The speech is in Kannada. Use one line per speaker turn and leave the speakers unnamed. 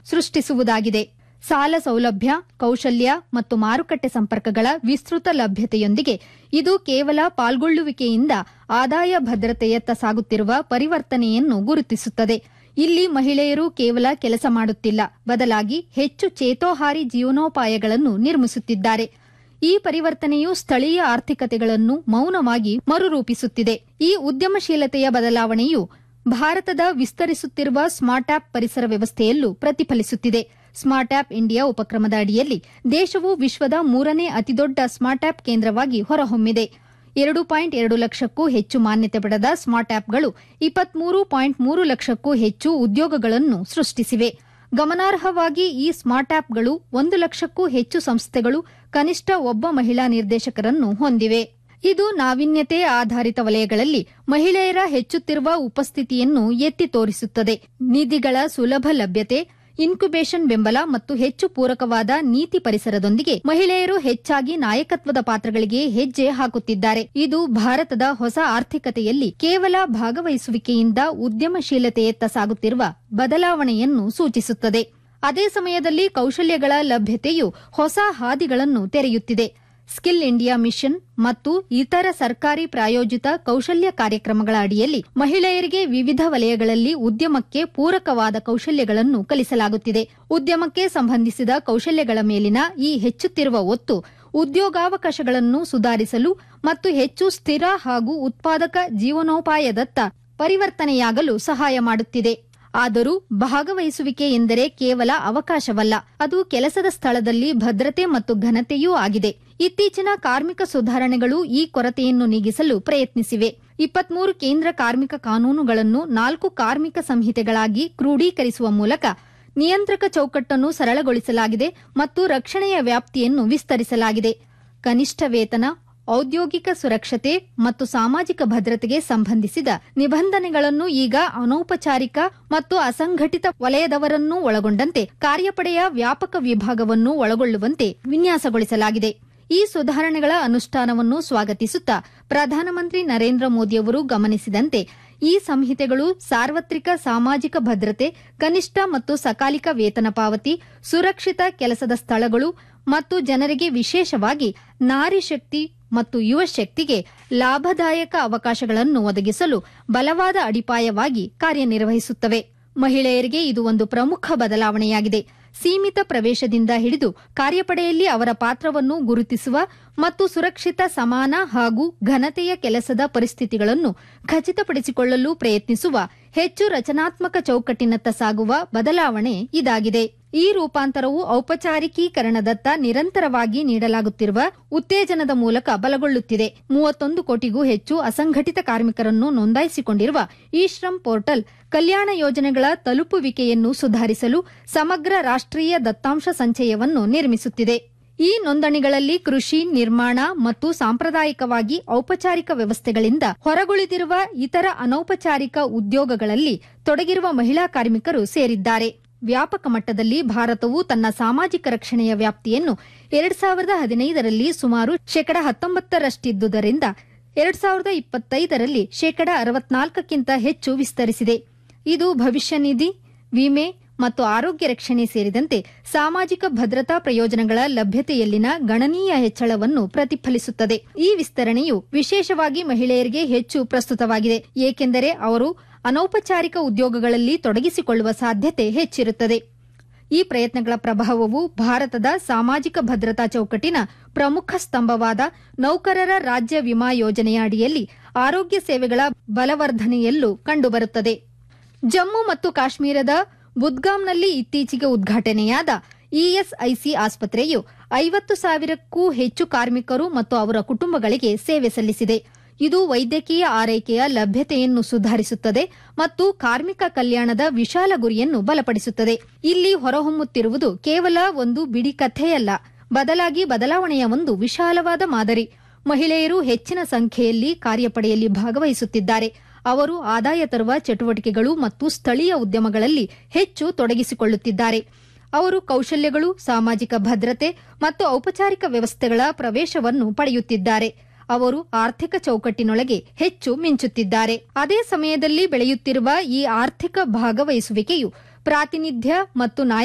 ಸೃಷ್ಟಿಸುವುದಾಗಿದೆ. ಸಾಲ ಸೌಲಭ್ಯ, ಕೌಶಲ್ಯ ಮತ್ತು ಮಾರುಕಟ್ಟೆ ಸಂಪರ್ಕಗಳ ವಿಸ್ತೃತ ಲಭ್ಯತೆಯೊಂದಿಗೆ ಇದು ಕೇವಲ ಪಾಲ್ಗೊಳ್ಳುವಿಕೆಯಿಂದ ಆದಾಯ ಭದ್ರತೆಯತ್ತ ಸಾಗುತ್ತಿರುವ ಪರಿವರ್ತನೆಯನ್ನು ಗುರುತಿಸುತ್ತದೆ. ಇಲ್ಲಿ ಮಹಿಳೆಯರು ಕೇವಲ ಕೆಲಸ ಮಾಡುತ್ತಿಲ್ಲ, ಬದಲಾಗಿ ಹೆಚ್ಚು ಚೇತೋಹಾರಿ ಜೀವನೋಪಾಯಗಳನ್ನು ನಿರ್ಮಿಸುತ್ತಿದ್ದಾರೆ. ಈ ಪರಿವರ್ತನೆಯು ಸ್ಥಳೀಯ ಆರ್ಥಿಕತೆಗಳನ್ನು ಮೌನವಾಗಿ ಮರುರೂಪಿಸುತ್ತಿದೆ. ಈ ಉದ್ಯಮಶೀಲತೆಯ ಬದಲಾವಣೆಯು ಭಾರತದ ವಿಸ್ತರಿಸುತ್ತಿರುವ ಸ್ಮಾರ್ಟ್ ಆಪ್ ಪರಿಸರ ವ್ಯವಸ್ಥೆಯಲ್ಲೂ ಪ್ರತಿಫಲಿಸುತ್ತಿದೆ. ಸ್ಮಾರ್ಟ್ ಆಪ್ ಇಂಡಿಯಾ ಉಪಕ್ರಮದ ಅಡಿಯಲ್ಲಿ ದೇಶವು ವಿಶ್ವದ 3ನೇ ಅತಿದೊಡ್ಡ ಸ್ಮಾರ್ಟ್ ಆಪ್ ಕೇಂದ್ರವಾಗಿ ಹೊರಹೊಮ್ಮಿದೆ. 2.2 ಲಕ್ಷಕ್ಕೂ ಹೆಚ್ಚು ಮಾನ್ಯತೆ ಪಡೆದ ಸ್ಮಾರ್ಟ್ ಆಪ್ಗಳು 23.3 ಲಕ್ಷಕ್ಕೂ ಹೆಚ್ಚು ಉದ್ಯೋಗಗಳನ್ನು ಸೃಷ್ಟಿಸಿವೆ. ಗಮನಾರ್ಹವಾಗಿ ಈ ಸ್ಮಾರ್ಟ್ ಆಪ್ಗಳು 1 ಲಕ್ಷಕ್ಕೂ ಹೆಚ್ಚು ಸಂಸ್ಥೆಗಳು ಕನಿಷ್ಠ ಒಬ್ಬ ಮಹಿಳಾ ನಿರ್ದೇಶಕರನ್ನು ಹೊಂದಿವೆ. ಇದು ನಾವೀನ್ಯತೆ ಆಧಾರಿತ ವಲಯಗಳಲ್ಲಿ ಮಹಿಳೆಯರ ಹೆಚ್ಚುತ್ತಿರುವ ಉಪಸ್ಥಿತಿಯನ್ನು ಎತ್ತಿ ತೋರಿಸುತ್ತದೆ. ನಿಧಿಗಳ ಸುಲಭ ಲಭ್ಯತೆ, ಇನ್ಕ್ಯುಬೇಷನ್ ಬೆಂಬಲ ಮತ್ತು ಹೆಚ್ಚು ಪೂರಕವಾದ ನೀತಿ ಪರಿಸರದೊಂದಿಗೆ ಮಹಿಳೆಯರು ಹೆಚ್ಚಾಗಿ ನಾಯಕತ್ವದ ಪಾತ್ರಗಳಿಗೆ ಹೆಜ್ಜೆ ಹಾಕುತ್ತಿದ್ದಾರೆ. ಇದು ಭಾರತದ ಹೊಸ ಆರ್ಥಿಕತೆಯಲ್ಲಿ ಕೇವಲ ಭಾಗವಹಿಸುವಿಕೆಯಿಂದ ಉದ್ಯಮಶೀಲತೆಯತ್ತ ಸಾಗುತ್ತಿರುವ ಬದಲಾವಣೆಯನ್ನು ಸೂಚಿಸುತ್ತದೆ. ಅದೇ ಸಮಯದಲ್ಲಿ ಕೌಶಲ್ಯಗಳ ಲಭ್ಯತೆಯು ಹೊಸ ಹಾದಿಗಳನ್ನು ತೆರೆಯುತ್ತಿದೆ. ಸ್ಕಿಲ್ ಇಂಡಿಯಾ ಮಿಷನ್ ಮತ್ತು ಇತರ ಸರ್ಕಾರಿ ಪ್ರಾಯೋಜಿತ ಕೌಶಲ್ಯ ಕಾರ್ಯಕ್ರಮಗಳ ಅಡಿಯಲ್ಲಿ ಮಹಿಳೆಯರಿಗೆ ವಿವಿಧ ವಲಯಗಳಲ್ಲಿ ಉದ್ಯಮಕ್ಕೆ ಪೂರಕವಾದ ಕೌಶಲ್ಯಗಳನ್ನು ಕಲಿಸಲಾಗುತ್ತಿದೆ. ಉದ್ಯಮಕ್ಕೆ ಸಂಬಂಧಿಸಿದ ಕೌಶಲ್ಯಗಳ ಮೇಲಿನ ಈ ಹೆಚ್ಚುತ್ತಿರುವ ಒತ್ತು ಉದ್ಯೋಗಾವಕಾಶಗಳನ್ನು ಸುಧಾರಿಸಲು ಮತ್ತು ಹೆಚ್ಚು ಸ್ಥಿರ ಹಾಗೂ ಉತ್ಪಾದಕ ಜೀವನೋಪಾಯದತ್ತ ಪರಿವರ್ತನೆಯಾಗಲು ಸಹಾಯ ಮಾಡುತ್ತಿದೆ. ಆದರೂ ಭಾಗವಹಿಸುವಿಕೆ ಎಂದರೆ ಕೇವಲ ಅವಕಾಶವಲ್ಲ, ಅದು ಕೆಲಸದ ಸ್ಥಳದಲ್ಲಿ ಭದ್ರತೆ ಮತ್ತು ಘನತೆಯೂ ಆಗಿದೆ. ಇತ್ತೀಚಿನ ಕಾರ್ಮಿಕ ಸುಧಾರಣೆಗಳು ಈ ಕೊರತೆಯನ್ನು ನೀಗಿಸಲು ಪ್ರಯತ್ನಿಸಿವೆ. 23 ಕೇಂದ್ರ ಕಾರ್ಮಿಕ ಕಾನೂನುಗಳನ್ನು 4 ಕಾರ್ಮಿಕ ಸಂಹಿತೆಗಳಾಗಿ ಕ್ರೋಢೀಕರಿಸುವ ಮೂಲಕ ನಿಯಂತ್ರಕ ಚೌಕಟ್ಟನ್ನು ಸರಳಗೊಳಿಸಲಾಗಿದೆ ಮತ್ತು ರಕ್ಷಣೆಯ ವ್ಯಾಪ್ತಿಯನ್ನು ವಿಸ್ತರಿಸಲಾಗಿದೆ. ಕನಿಷ್ಠ ವೇತನ, ಔದ್ಯೋಗಿಕ ಸುರಕ್ಷತೆ ಮತ್ತು ಸಾಮಾಜಿಕ ಭದ್ರತೆಗೆ ಸಂಬಂಧಿಸಿದ ನಿಬಂಧನೆಗಳನ್ನು ಈಗ ಅನೌಪಚಾರಿಕ ಮತ್ತು ಅಸಂಘಟಿತ ವಲಯದವರನ್ನೂ ಒಳಗೊಂಡಂತೆ ಕಾರ್ಯಪಡೆಯ ವ್ಯಾಪಕ ವಿಭಾಗವನ್ನು ಒಳಗೊಳ್ಳುವಂತೆ ವಿನ್ಯಾಸಗೊಳಿಸಲಾಗಿದೆ. ಈ ಸುಧಾರಣೆಗಳ ಅನುಷ್ಠಾನವನ್ನು ಸ್ವಾಗತಿಸುತ್ತಾ ಪ್ರಧಾನಮಂತ್ರಿ ನರೇಂದ್ರ ಮೋದಿಯವರು ಗಮನಿಸಿದಂತೆ ಈ ಸಂಹಿತೆಗಳು ಸಾರ್ವತ್ರಿಕ ಸಾಮಾಜಿಕ ಭದ್ರತೆ, ಕನಿಷ್ಠ ಮತ್ತು ಸಕಾಲಿಕ ವೇತನ ಪಾವತಿ, ಸುರಕ್ಷಿತ ಕೆಲಸದ ಸ್ಥಳಗಳು ಮತ್ತು ಜನರಿಗೆ ವಿಶೇಷವಾಗಿ ನಾರಿ ಶಕ್ತಿ ಮತ್ತು ಯುವ ಶಕ್ತಿಗೆ ಲಾಭದಾಯಕ ಅವಕಾಶಗಳನ್ನು ಒದಗಿಸಲು ಬಲವಾದ ಅಡಿಪಾಯವಾಗಿ ಕಾರ್ಯನಿರ್ವಹಿಸುತ್ತವೆ. ಮಹಿಳೆಯರಿಗೆ ಇದು ಒಂದು ಪ್ರಮುಖ ಬದಲಾವಣೆಯಾಗಿದೆ. ಸೀಮಿತ ಪ್ರವೇಶದಿಂದ ಹಿಡಿದು ಕಾರ್ಯಪಡೆಯಲ್ಲಿ ಅವರ ಪಾತ್ರವನ್ನು ಗುರುತಿಸುವ ಮತ್ತು ಸುರಕ್ಷಿತ, ಸಮಾನ ಹಾಗೂ ಘನತೆಯ ಕೆಲಸದ ಪರಿಸ್ಥಿತಿಗಳನ್ನು ಖಚಿತಪಡಿಸಿಕೊಳ್ಳಲು ಪ್ರಯತ್ನಿಸುವ ಹೆಚ್ಚು ರಚನಾತ್ಮಕ ಚೌಕಟ್ಟಿನತ್ತ ಸಾಗುವ ಬದಲಾವಣೆ ಇದಾಗಿದೆ. ಈ ರೂಪಾಂತರವು ಔಪಚಾರಿಕೀಕರಣದತ್ತ ನಿರಂತರವಾಗಿ ನೀಡಲಾಗುತ್ತಿರುವ ಉತ್ತೇಜನದ ಮೂಲಕ ಬಲಗೊಳ್ಳುತ್ತಿದೆ. 31 ಕೋಟಿಗೂ ಹೆಚ್ಚು ಅಸಂಘಟಿತ ಕಾರ್ಮಿಕರನ್ನು ನೋಂದಾಯಿಸಿಕೊಂಡಿರುವ ಇ ಶ್ರಮ್ ಪೋರ್ಟಲ್ ಕಲ್ಯಾಣ ಯೋಜನೆಗಳ ತಲುಪುವಿಕೆಯನ್ನು ಸುಧಾರಿಸಲು ಸಮಗ್ರ ರಾಷ್ಟ್ರೀಯ ದತ್ತಾಂಶ ಸಂಚಯವನ್ನು ನಿರ್ಮಿಸುತ್ತಿದೆ. ಈ ನೋಂದಣಿಗಳಲ್ಲಿ ಕೃಷಿ, ನಿರ್ಮಾಣ ಮತ್ತು ಸಾಂಪ್ರದಾಯಿಕವಾಗಿ ಔಪಚಾರಿಕ ವ್ಯವಸ್ಥೆಗಳಿಂದ ಹೊರಗುಳಿದಿರುವ ಇತರ ಅನೌಪಚಾರಿಕ ಉದ್ಯೋಗಗಳಲ್ಲಿ ತೊಡಗಿರುವ ಮಹಿಳಾ ಕಾರ್ಮಿಕರು ಸೇರಿದ್ದಾರೆ. ವ್ಯಾಪಕ ಮಟ್ಟದಲ್ಲಿ ಭಾರತವು ತನ್ನ ಸಾಮಾಜಿಕ ರಕ್ಷಣೆಯ ವ್ಯಾಪ್ತಿಯನ್ನು 2015ರಲ್ಲಿ ಸುಮಾರು 19% 2025ರಲ್ಲಿ 64% ಹೆಚ್ಚು ವಿಸ್ತರಿಸಿದೆ. ಇದು ಭವಿಷ್ಯ ನಿಧಿ, ವಿಮೆ ಮತ್ತು ಆರೋಗ್ಯ ರಕ್ಷಣೆ ಸೇರಿದಂತೆ ಸಾಮಾಜಿಕ ಭದ್ರತಾ ಪ್ರಯೋಜನಗಳ ಲಭ್ಯತೆಯಲ್ಲಿನ ಗಣನೀಯ ಹೆಚ್ಚಳವನ್ನು ಪ್ರತಿಫಲಿಸುತ್ತದೆ. ಈ ವಿಸ್ತರಣೆಯು ವಿಶೇಷವಾಗಿ ಮಹಿಳೆಯರಿಗೆ ಹೆಚ್ಚು ಪ್ರಸ್ತುತವಾಗಿದೆ, ಏಕೆಂದರೆ ಅವರು ಅನೌಪಚಾರಿಕ ಉದ್ಯೋಗಗಳಲ್ಲಿ ತೊಡಗಿಸಿಕೊಳ್ಳುವ ಸಾಧ್ಯತೆ ಹೆಚ್ಚಿರುತ್ತದೆ. ಈ ಪ್ರಯತ್ನಗಳ ಪ್ರಭಾವವು ಭಾರತದ ಸಾಮಾಜಿಕ ಭದ್ರತಾ ಚೌಕಟ್ಟಿನ ಪ್ರಮುಖ ಸ್ತಂಭವಾದ ನೌಕರರ ರಾಜ್ಯ ವಿಮಾ ಯೋಜನೆಯ ಅಡಿಯಲ್ಲಿ ಆರೋಗ್ಯ ಸೇವೆಗಳ ಬಲವರ್ಧನೆಯಲ್ಲೂ ಕಂಡುಬರುತ್ತದೆ. ಜಮ್ಮು ಮತ್ತು ಕಾಶ್ಮೀರದ ಬುದ್ಗಾಮ್ನಲ್ಲಿ ಇತ್ತೀಚೆಗೆ ಉದ್ಘಾಟನೆಯಾದ ಇಎಸ್ಐಸಿ ಆಸ್ಪತ್ರೆಯು 50,000ಕ್ಕೂ ಹೆಚ್ಚು ಕಾರ್ಮಿಕರು ಮತ್ತು ಅವರ ಕುಟುಂಬಗಳಿಗೆ ಸೇವೆ ಸಲ್ಲಿಸಿದೆ. ಇದು ವೈದ್ಯಕೀಯ ಆರೈಕೆಯ ಲಭ್ಯತೆಯನ್ನು ಸುಧಾರಿಸುತ್ತದೆ ಮತ್ತು ಕಾರ್ಮಿಕ ಕಲ್ಯಾಣದ ವಿಶಾಲ ಗುರಿಯನ್ನು ಬಲಪಡಿಸುತ್ತದೆ. ಇಲ್ಲಿ ಹೊರಹೊಮ್ಮುತ್ತಿರುವುದು ಕೇವಲ ಒಂದು ಬಿಡಿ ಕಥೆಯಲ್ಲ, ಬದಲಾಗಿ ಬದಲಾವಣೆಯ ಒಂದು ವಿಶಾಲವಾದ ಮಾದರಿ. ಮಹಿಳೆಯರು ಹೆಚ್ಚಿನ ಸಂಖ್ಯೆಯಲ್ಲಿ ಕಾರ್ಯಪಡೆಯಲ್ಲಿ ಭಾಗವಹಿಸುತ್ತಿದ್ದಾರೆ. ಅವರು ಆದಾಯ ತರುವ ಚಟುವಟಿಕೆಗಳು ಮತ್ತು ಸ್ಥಳೀಯ ಉದ್ಯಮಗಳಲ್ಲಿ ಹೆಚ್ಚು ತೊಡಗಿಸಿಕೊಳ್ಳುತ್ತಿದ್ದಾರೆ. ಅವರು ಕೌಶಲ್ಯಗಳು, ಸಾಮಾಜಿಕ ಭದ್ರತೆ ಮತ್ತು ಔಪಚಾರಿಕ ವ್ಯವಸ್ಥೆಗಳ ಪ್ರವೇಶವನ್ನು ಪಡೆಯುತ್ತಿದ್ದಾರೆ. ಅವರು ಆರ್ಥಿಕ ಚೌಕಟ್ಟಿನೊಳಗೆ ಹೆಚ್ಚು ಮಿಂಚುತ್ತಿದ್ದಾರೆ. ಅದೇ ಸಮಯದಲ್ಲಿ ಬೆಳೆಯುತ್ತಿರುವ ಈ ಆರ್ಥಿಕ ಭಾಗವಹಿಸುವಿಕೆಯು ಪ್ರಾತಿನಿಧ್ಯ ಮತ್ತು